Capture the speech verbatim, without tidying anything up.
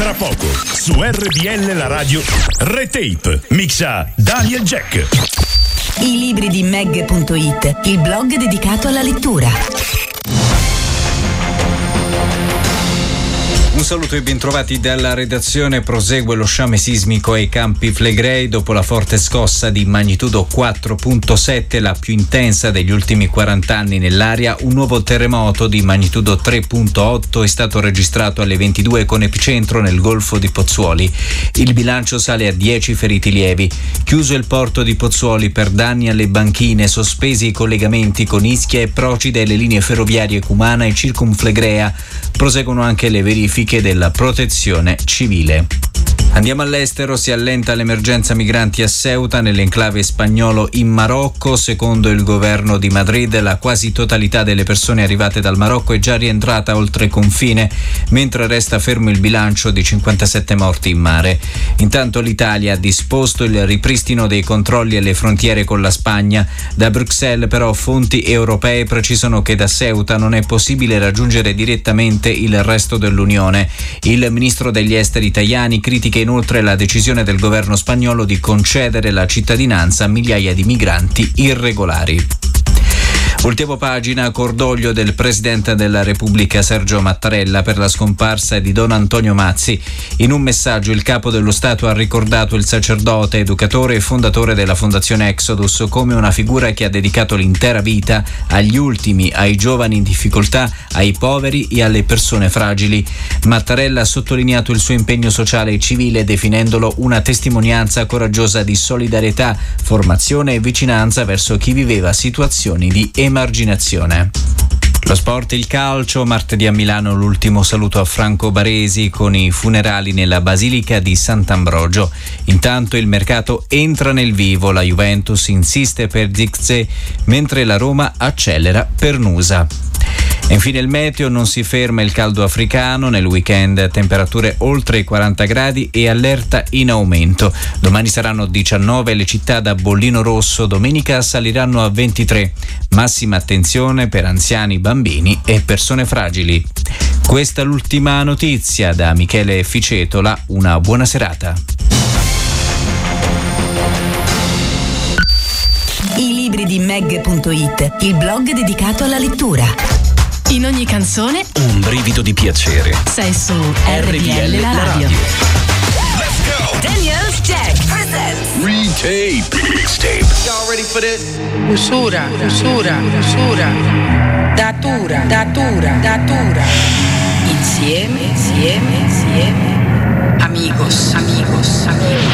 Tra poco, su R B L la radio, Retape, mixa Daniel Jack. I libri di Meg punto it, il blog dedicato alla lettura. Un saluto e bentrovati dalla redazione. Prosegue lo sciame sismico ai Campi Flegrei dopo la forte scossa di magnitudo quattro virgola sette, la più intensa degli ultimi quaranta anni nell'area. Un nuovo terremoto di magnitudo tre virgola otto è stato registrato alle ventidue con epicentro nel Golfo di Pozzuoli. Il bilancio sale a dieci feriti lievi. Chiuso il porto di Pozzuoli per danni alle banchine, sospesi i collegamenti con Ischia e Procide e le linee ferroviarie Cumana e Circumflegrea. Proseguono anche le verifiche della protezione civile. Andiamo all'estero, si allenta l'emergenza migranti a Ceuta, nell'enclave spagnolo in Marocco. Secondo il governo di Madrid, la quasi totalità delle persone arrivate dal Marocco è già rientrata oltre confine, mentre resta fermo il bilancio di cinquantasette morti in mare. Intanto l'Italia ha disposto il ripristino dei controlli alle frontiere con la Spagna. Da Bruxelles, però, fonti europee precisano che da Ceuta non è possibile raggiungere direttamente il resto dell'Unione. Il ministro degli esteri Tajani critica inoltre la decisione del governo spagnolo di concedere la cittadinanza a migliaia di migranti irregolari. Ultima pagina, cordoglio del Presidente della Repubblica Sergio Mattarella per la scomparsa di Don Antonio Mazzi. In un messaggio il Capo dello Stato ha ricordato il sacerdote, educatore e fondatore della Fondazione Exodus come una figura che ha dedicato l'intera vita agli ultimi, ai giovani in difficoltà, ai poveri e alle persone fragili. Mattarella ha sottolineato il suo impegno sociale e civile definendolo una testimonianza coraggiosa di solidarietà, formazione e vicinanza verso chi viveva situazioni di emergenza. Emarginazione. Lo sport, il calcio, martedì a Milano l'ultimo saluto a Franco Baresi con i funerali nella Basilica di Sant'Ambrogio. Intanto il mercato entra nel vivo, la Juventus insiste per Zirkzee mentre la Roma accelera per Nusa. E infine il meteo, non si ferma il caldo africano, nel weekend temperature oltre i quaranta gradi e allerta in aumento. Domani saranno diciannove le città da bollino rosso, domenica saliranno a ventitré. Massima attenzione per anziani, bambini e persone fragili. Questa è l'ultima notizia da Michele Ficetola, una buona serata. I libri di Meg punto it, il blog dedicato alla lettura. In ogni canzone un brivido di piacere. Sei su R B L la radio. Let's go! Daniel Jack presents Retape. Mixtape. Y'all ready for this? Usura, usura, usura. Datura, datura, datura. Insieme, insieme, insieme. Amigos, amigos, amigos.